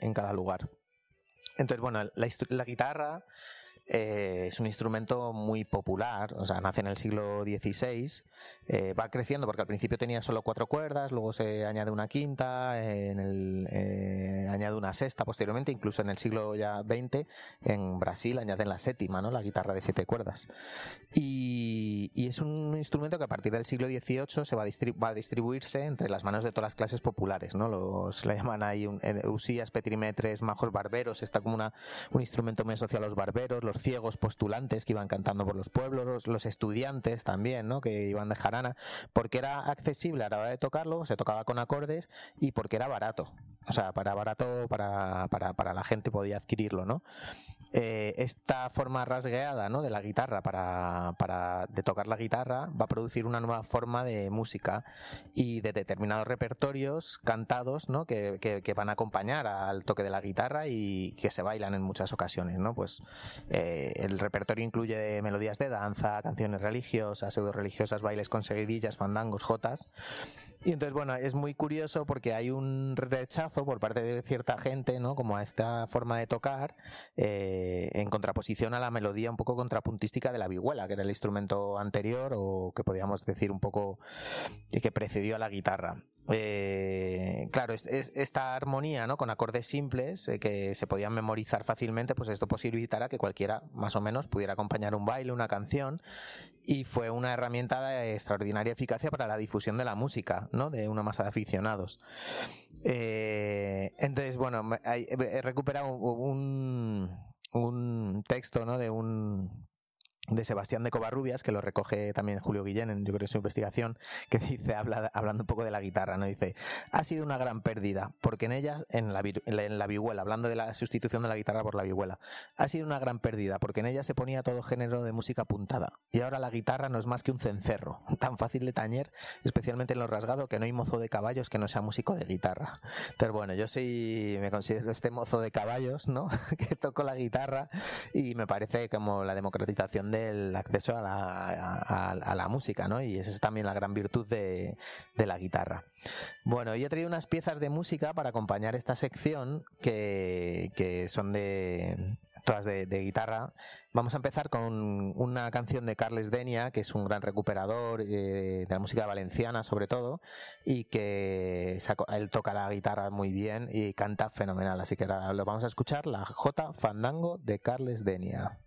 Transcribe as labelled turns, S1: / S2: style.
S1: en cada lugar. Entonces, bueno, la guitarra es un instrumento muy popular, o sea, nace en el siglo XVI, va creciendo porque al principio tenía solo 4 cuerdas, luego se añade una quinta, añade una sexta posteriormente, incluso en el siglo ya XX en Brasil añaden la séptima, ¿no? La guitarra de 7 cuerdas. Y es un instrumento que a partir del siglo XVIII se va a distribuirse entre las manos de todas las clases populares, ¿no? Le llaman ahí usías, petrimetres, majos barberos, está como un instrumento muy asociado a los barberos, los ciegos postulantes que iban cantando por los pueblos, los estudiantes también, ¿no? Que iban de jarana, porque era accesible a la hora de tocarlo, se tocaba con acordes y porque era barato. O sea, para la gente podía adquirirlo, ¿no? Esta forma rasgueada, ¿no? de la guitarra de tocar la guitarra va a producir una nueva forma de música y de determinados repertorios cantados, ¿no? que van a acompañar al toque de la guitarra y que se bailan en muchas ocasiones, ¿no? Pues el repertorio incluye melodías de danza, canciones religiosas, pseudo religiosas, bailes con seguidillas, fandangos, jotas. Y entonces, bueno, es muy curioso porque hay un rechazo por parte de cierta gente, ¿no? Como a esta forma de tocar, en contraposición a la melodía un poco contrapuntística de la vihuela, que era el instrumento anterior o que podríamos decir un poco que precedió a la guitarra. Claro, esta armonía, ¿no? con acordes simples que se podían memorizar fácilmente, pues esto posibilitará que cualquiera más o menos pudiera acompañar un baile, una canción, y fue una herramienta de extraordinaria eficacia para la difusión de la música, ¿no? de una masa de aficionados. Entonces, bueno, he recuperado un texto, ¿no? de Sebastián de Covarrubias, que lo recoge también Julio Guillén, yo creo, en su investigación, que dice, hablando un poco de la guitarra, ¿no? Dice: ha sido una gran pérdida, porque en ella, en la vihuela, hablando de la sustitución de la guitarra por la vihuela, ha sido una gran pérdida, porque en ella se ponía todo género de música apuntada, y ahora la guitarra no es más que un cencerro, tan fácil de tañer, especialmente en lo rasgado, que no hay mozo de caballos que no sea músico de guitarra. Entonces, bueno, yo me considero este mozo de caballos, ¿no? que toco la guitarra, y me parece como la democratización del acceso a la música, ¿no? Y esa es también la gran virtud de la guitarra. Bueno, yo he traído unas piezas de música para acompañar esta sección que son todas de guitarra. Vamos a empezar con una canción de Carles Denia, que es un gran recuperador de la música valenciana sobre todo, y que él toca la guitarra muy bien y canta fenomenal, así que ahora lo vamos a escuchar, la Jota Fandango de Carles Denia.